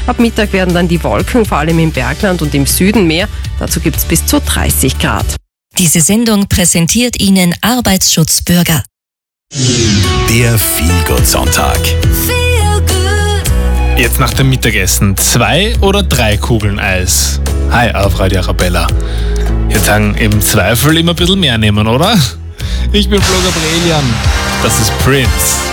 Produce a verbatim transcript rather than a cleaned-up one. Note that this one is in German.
Ab Mittag werden dann die Wolken vor allem im Bergland und im Süden mehr. Dazu gibt es bis zu dreißig Grad. Diese Sendung präsentiert Ihnen Arbeitsschutzbürger. Der Feel-Good-Sonntag. Jetzt nach dem Mittagessen zwei oder drei Kugeln Eis? Hi, auf Radio Arabella. Wir sagen im Zweifel immer ein bisschen mehr nehmen, oder? Ich bin Flo Gabrielian. Das ist Prince.